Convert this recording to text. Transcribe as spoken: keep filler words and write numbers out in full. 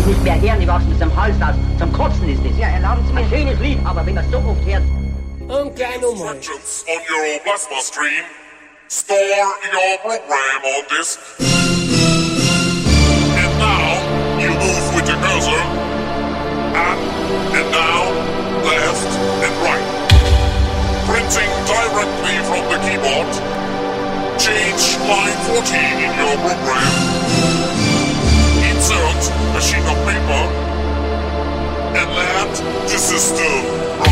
nicht mehr hören, ich wachse mit dem Hals aus. Zum Kotzen ist das. Ja, erlauben Sie mir. Ein schönes Lied, aber wenn man es so oft hört... Und gleich nochmal. Instructions on your plasma stream. Store your program on disk. And now, you move with your cursor. Up and down, left and right. Printing directly from the keyboard. Change line fourteen in your program. Insert a sheet of paper. And land the system.